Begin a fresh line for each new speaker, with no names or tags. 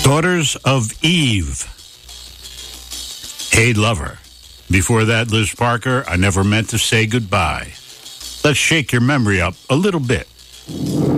Daughters of Eve. Hey Lover. Before that, Liz Parker, I Never Meant to Say Goodbye. Let's shake your memory up a little bit.